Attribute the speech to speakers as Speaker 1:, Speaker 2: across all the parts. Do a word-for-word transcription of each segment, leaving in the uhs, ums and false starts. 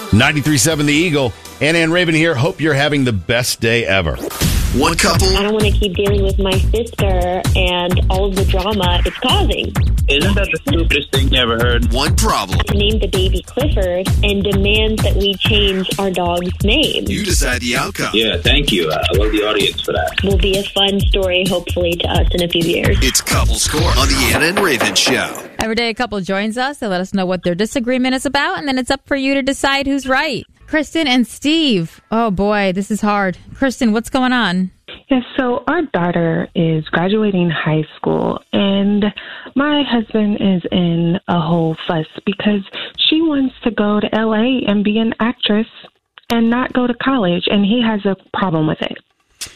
Speaker 1: ninety-three point seven The Eagle. Anna and Raven here. Hope you're having the best day ever.
Speaker 2: One couple.
Speaker 3: I don't want to keep dealing with my sister and all of the drama it's causing.
Speaker 4: Isn't that the stupidest thing you ever heard?
Speaker 2: One problem.
Speaker 3: To name the baby Clifford and demand that we change our dog's name.
Speaker 2: You decide the outcome.
Speaker 4: Yeah, thank you. I love the audience for that.
Speaker 3: Will be a fun story, hopefully, to us in a few years.
Speaker 2: It's Couple Score on the Anna and Raven Show.
Speaker 5: Every day a couple joins us. They let us know what their disagreement is about, and then it's up for you to decide who's right. Kristen and Steve. Oh, boy, this is hard. Kristen, what's going on?
Speaker 6: Yes, so our daughter is graduating high school, and my husband is in a whole fuss because she wants to go to L A and be an actress and not go to college, and he has a problem with it.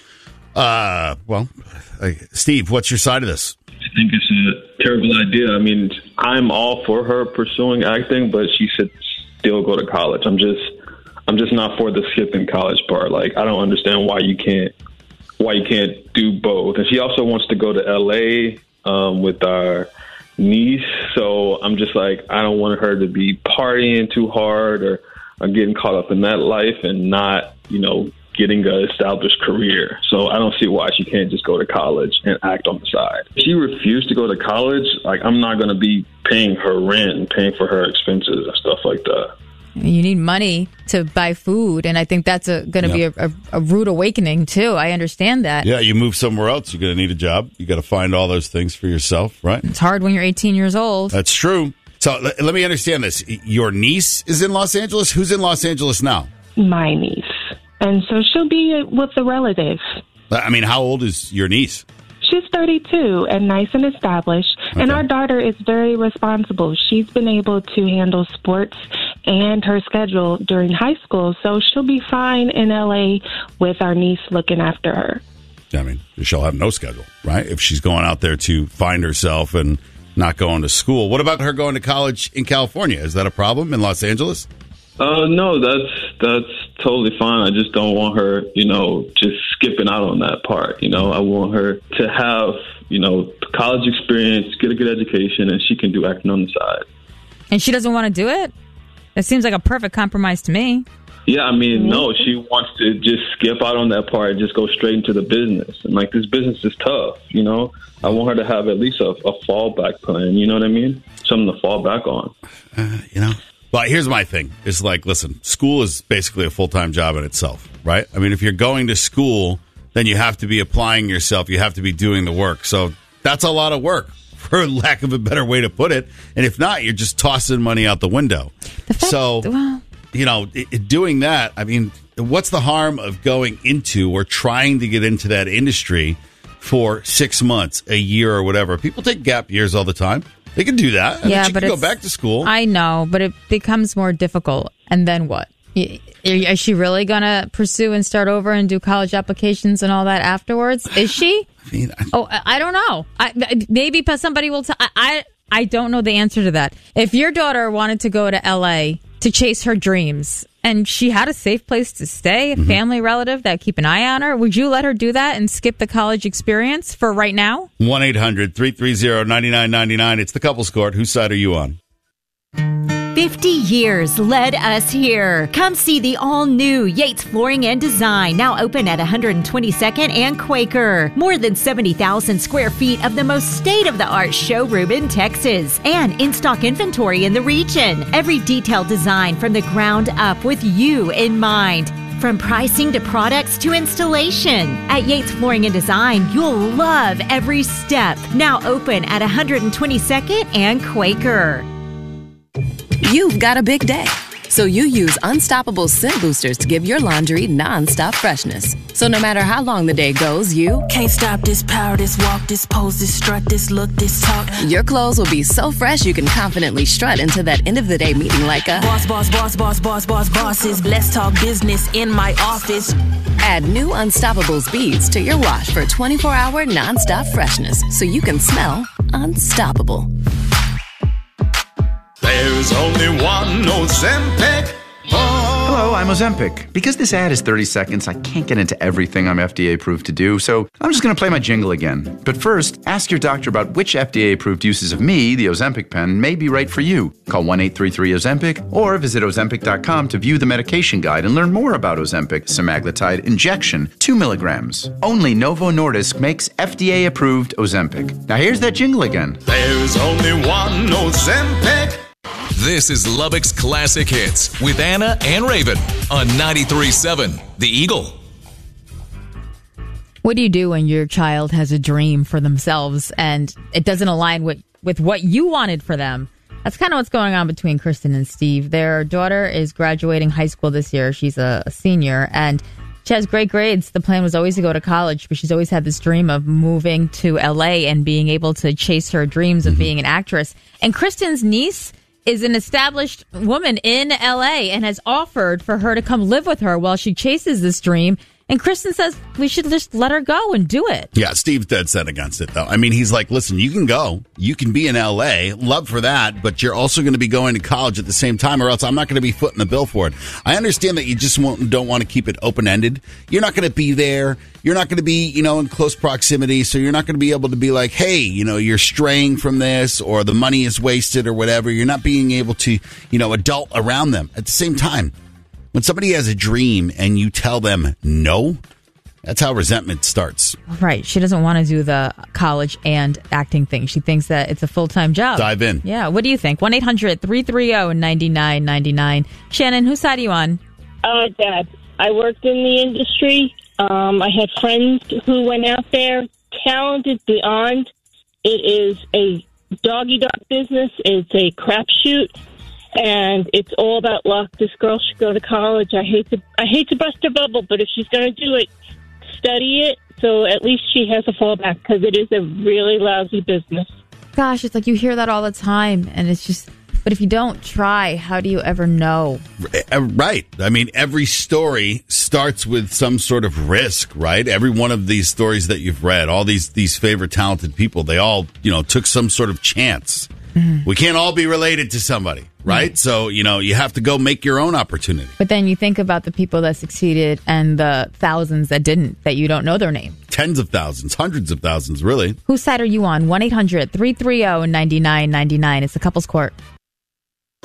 Speaker 1: Uh, well, uh, Steve, what's your side of this?
Speaker 7: I think it's a terrible idea. I mean, I'm all for her pursuing acting, but she should still go to college. I'm just, I'm just not for the skipping college part. Like, I don't understand why you can't, why you can't do both. And she also wants to go to L A um, with our niece. So I'm just like, I don't want her to be partying too hard or, or getting caught up in that life and not, you know, getting an established career. So I don't see why she can't just go to college and act on the side. If she refused to go to college, like, I'm not going to be paying her rent and paying for her expenses and stuff like that.
Speaker 5: You need money to buy food, and I think that's going to
Speaker 1: Yep.
Speaker 5: be a, a, a rude awakening, too. I understand that.
Speaker 1: Yeah, you move somewhere else, you're going to need a job. You got to find all those things for yourself, right?
Speaker 5: It's hard when you're eighteen years old.
Speaker 1: That's true. So l- let me understand this. Your niece is in Los Angeles? Who's in Los Angeles now?
Speaker 6: My niece. And so she'll be with a relative.
Speaker 1: I mean, how old is your niece?
Speaker 6: She's thirty-two and nice and established.
Speaker 1: Okay.
Speaker 6: And our daughter is very responsible. She's been able to handle sports and her schedule during high school. So she'll be fine in L A with our niece looking after her.
Speaker 1: I mean, she'll have no schedule, right? If she's going out there to find herself and not going to school. What about her going to college in California? Is that a problem in Los Angeles?
Speaker 7: Uh, no, that's that's totally fine. I just don't want her, you know, just skipping out on that part. You know, I want her to have, you know, college experience, get a good education, and she can do acting on the side.
Speaker 5: And she doesn't want to do it? That seems like a perfect compromise to me.
Speaker 7: Yeah, I mean, no, she wants to just skip out on that part and just go straight into the business. And, like, this business is tough, you know? I want her to have at least a, a fallback plan, you know what I mean? Something to fall back on.
Speaker 1: Uh, you know? Well, here's my thing. It's like, listen, school is basically a full-time job in itself, right? I mean, if you're going to school, then you have to be applying yourself. You have to be doing the work. So that's a lot of work, for lack of a better way to put it. And if not, you're just tossing money out the window.
Speaker 5: The fact,
Speaker 1: so,
Speaker 5: well,
Speaker 1: you know, it, it, doing that, I mean, what's the harm of going into or trying to get into that industry for six months, a year, or whatever? People take gap years all the time. They can do that.
Speaker 5: yeah,
Speaker 1: she
Speaker 5: but
Speaker 1: can go
Speaker 5: it's-
Speaker 1: back to school.
Speaker 5: I know, but it becomes more difficult. And then what? Y- Is she really going to pursue and start over and do college applications and all that afterwards? Is she?
Speaker 1: I mean, I,
Speaker 5: Oh, I I don't know. I, maybe somebody will tell. I, I don't know the answer to that. If your daughter wanted to go to L A to chase her dreams and she had a safe place to stay, a
Speaker 1: Mm-hmm.
Speaker 5: family relative that keep an eye on her, would you let her do that and skip the college experience for right now?
Speaker 1: one eight hundred three three zero nine nine nine nine. It's the Couples Court. Whose side are you on?
Speaker 8: fifty years led us here. Come see the all-new Yates Flooring and Design, now open at one twenty-second and Quaker. More than seventy thousand square feet of the most state-of-the-art showroom in Texas, and in-stock inventory in the region. Every detailed design from the ground up with you in mind. From pricing to products to installation. At Yates Flooring and Design, you'll love every step. Now open at one twenty-second and Quaker.
Speaker 9: You've got a big day, so you use Unstoppable Scent Boosters to give your laundry non-stop freshness. So no matter how long the day goes, you
Speaker 10: can't stop this power, this walk, this pose, this strut, this look, this talk.
Speaker 9: Your clothes will be so fresh you can confidently strut into that end of the day meeting like a
Speaker 10: boss, boss, boss, boss, boss, boss, bosses. Let's talk business in my office.
Speaker 9: Add new Unstoppables beads to your wash for twenty-four hour non-stop freshness, so you can smell unstoppable.
Speaker 11: There's only one Ozempic. Oh.
Speaker 12: Hello, I'm
Speaker 11: Ozempic. Because this ad is thirty seconds, I can't get into everything I'm F D A approved to do, so I'm just going to play my jingle again. But first, ask your doctor about which F D A approved uses of me, the Ozempic pen, may be right for you. Call one eight three three Ozempic or visit Ozempic dot com to view the medication guide and learn more about Ozempic semaglutide injection, two milligrams. Only Novo Nordisk makes F D A approved Ozempic. Now here's that jingle again.
Speaker 12: There's only one Ozempic.
Speaker 13: This is Lubbock's Classic Hits with Anna and Raven on ninety-three point seven The Eagle.
Speaker 5: What do you do when your child has a dream for themselves and it doesn't align with, with what you wanted for them? That's kind of what's going on between Kristen and Steve. Their daughter is graduating high school this year. She's a, a senior, and she has great grades. The plan was always to go to college, but she's always had this dream of moving to L A and being able to chase her dreams of mm-hmm. being an actress. And Kristen's niece is an established woman in L A and has offered for her to come live with her while she chases this dream. And Kristen says we should just let her go and do it.
Speaker 1: Yeah, Steve's dead set against it, though. I mean, he's like, listen, you can go. You can be in L A. Love for that. But you're also going to be going to college at the same time, or else I'm not going to be footing the bill for it. I understand that you just won't, don't want to keep it open-ended. You're not going to be there. You're not going to be, you know, in close proximity. So you're not going to be able to be like, hey, you know, you're straying from this, or the money is wasted or whatever. You're not being able to, you know, adult around them. At the same time, when somebody has a dream and you tell them no, that's how resentment starts.
Speaker 5: Right. She doesn't want to do the college and acting thing. She thinks that it's a full-time job.
Speaker 1: Dive in.
Speaker 5: Yeah. What do you think? one eight hundred three three zero nine nine nine nine. Shannon, whose side are you on?
Speaker 3: Uh, Dad, I worked in the industry. Um, I had friends who went out there, talented beyond. It is a doggy-dog business. It's a crapshoot. And it's all about luck. This girl should go to college. I hate to I hate to bust her bubble, but if she's going to do it, study it so at least she has a fallback, because it is a really lousy business.
Speaker 5: Gosh, it's like you hear that all the time, and it's just, but if you don't try, how do you ever know?
Speaker 1: Right. I mean, every story starts with some sort of risk, right? Every one of these stories that you've read, all these these favorite talented people, they all, you know, took some sort of chance. Mm-hmm. We can't all be related to somebody, right? Mm-hmm. So, you know, you have to go make your own opportunity.
Speaker 5: But then you think about the people that succeeded and the thousands that didn't, that you don't know their name.
Speaker 1: Tens of thousands, hundreds of thousands, really.
Speaker 5: Whose side are you on? one eight hundred three three zero nine nine nine nine. It's the Couples Court.